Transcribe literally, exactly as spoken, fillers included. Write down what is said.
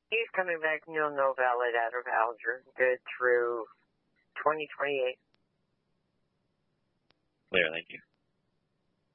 He's coming back, no, no valid out of Alger, good through twenty twenty-eight. Clear, thank you.